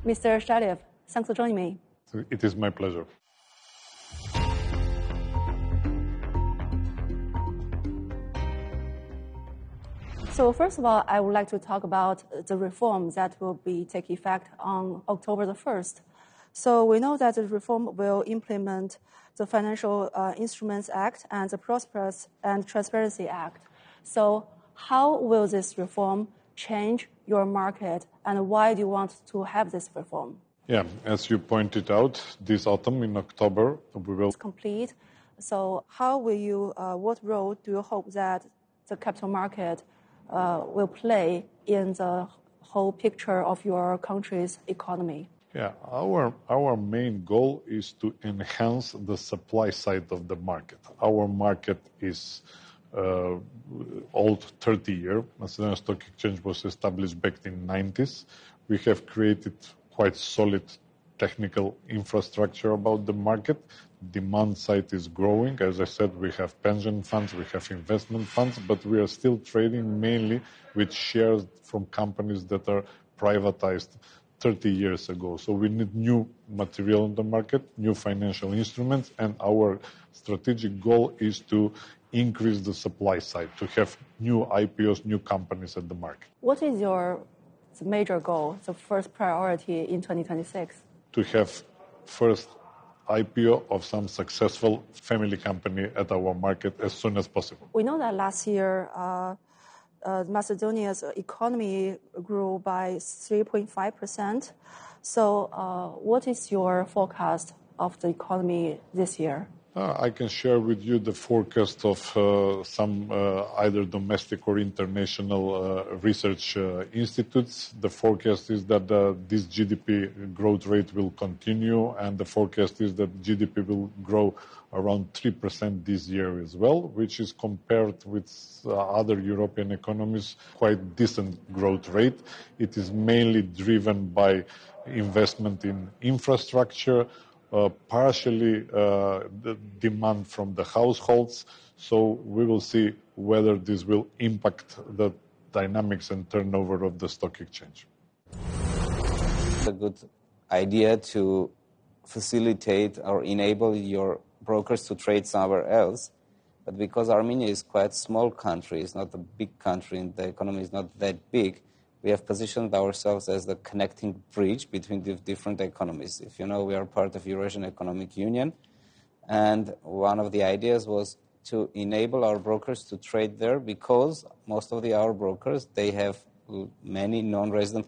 Mr. Shaliev, thanks for joining me. It is my pleasure. So first of all, I would like to talk about the reforms that will take effect on October the 1st. So we know that the reform will implement the Financial Instruments Act and the Prosperous and Transparency Act. So how will this reform change your market, and why do you want to have this reform? Yeah, as you pointed out, this autumn in October, we will complete. So how will you, what role do you hope that the capital market will play in the whole picture of your country's economy? Yeah, our main goal is to enhance the supply side of the market. Our market is old, 30 years. Macedonian Stock Exchange was established back in the 90s. We have created quite solid technical infrastructure about the market. Demand side is growing. As I said, we have pension funds, we have investment funds, but we are still trading mainly with shares from companies that are privatized 30 years ago. So we need new material in the market, new financial instruments, and our strategic goal is to increase the supply side, to have new IPOs, new companies at the market. What is your major goal, the first priority in 2026? To have first IPO of some successful family company at our market as soon as possible. We know that last year, Macedonia's economy grew by 3.5%. So what is your forecast of the economy this year? I can share with you the forecast of some either domestic or international research institutes. The forecast is that this GDP growth rate will continue, and the forecast is that GDP will grow around 3% this year as well, which is compared with other European economies quite decent growth rate. It is mainly driven by investment in infrastructure, partially the demand from the households. So we will see whether this will impact the dynamics and turnover of the stock exchange. It's a good idea to facilitate or enable your brokers to trade somewhere else. But because Armenia is quite a small country, it's not a big country, and the economy is not that big, we have positioned ourselves as the connecting bridge between the different economies. If you know, we are part of Eurasian Economic Union, and one of the ideas was to enable our brokers to trade there because most of our brokers, they have many non-resident